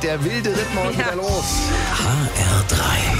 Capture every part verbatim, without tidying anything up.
der wilde Ritt morgen Ja. wieder los. H R drei.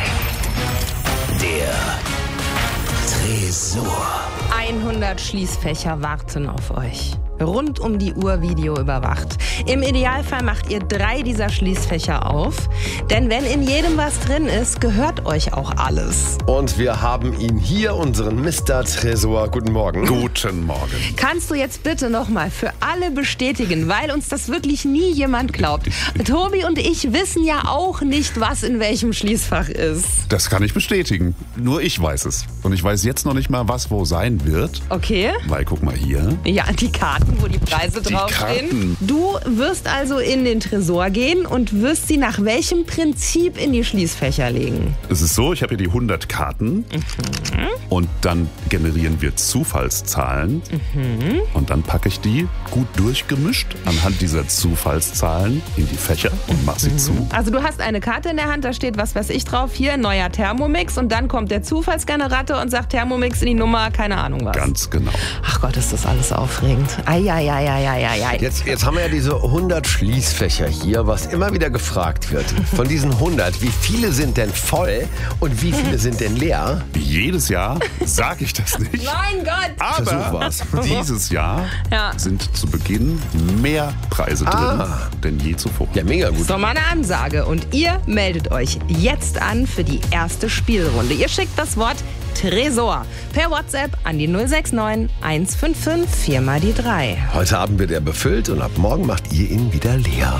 Der Tresor. hundert Schließfächer warten auf euch. Rund um die Uhr Video überwacht. Im Idealfall macht ihr drei dieser Schließfächer auf. Denn wenn in jedem was drin ist, gehört euch auch alles. Und wir haben ihn hier, unseren Mister Tresor. Guten Morgen. Guten Morgen. Kannst du jetzt bitte nochmal für alle bestätigen, weil uns das wirklich nie jemand glaubt. Tobi und ich wissen ja auch nicht, was in welchem Schließfach ist. Das kann ich bestätigen. Nur ich weiß es. Und ich weiß jetzt noch nicht mal, was wo sein wird. Okay? Weil, guck mal hier. Ja, die Karten, wo die Preise Die draufstehen. Karten. Du wirst also in den Tresor gehen und wirst sie nach welchem Prinzip in die Schließfächer legen? Es ist so, ich habe hier die hundert Karten. Mhm. Und dann generieren wir Zufallszahlen. Mhm. Und dann packe ich die gut durchgemischt anhand dieser Zufallszahlen in die Fächer und mache sie Mhm. zu. Also du hast eine Karte in der Hand, da steht was weiß ich drauf, hier neuer Thermomix und dann kommt der Zufallsgenerator und sagt Thermomix in die Nummer, keine Ahnung was. Ganz genau. Ach Gott, ist das alles aufregend. Eieieiei. Jetzt, jetzt haben wir ja diese hundert Schließfächer hier, was immer wieder gefragt wird. Von diesen hundert, wie viele sind denn voll und wie viele sind denn leer? Wie jedes Jahr sage ich das nicht. Mein Gott! Versuch Aber war's. dieses Jahr Ja. sind zu Beginn mehr Preise drin Ah. denn je zuvor. Ja, mega gut. Das ist doch mal eine Ansage. Und ihr meldet euch jetzt an für die erste Spielrunde. Ihr schickt das Wort Tresor per WhatsApp an die null sechs neun eins fünf fünf vier mal die drei. Heute Abend wird er befüllt und ab morgen macht ihr ihn wieder leer.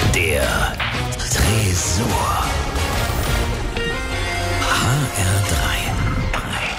Der Tresor. H R drei.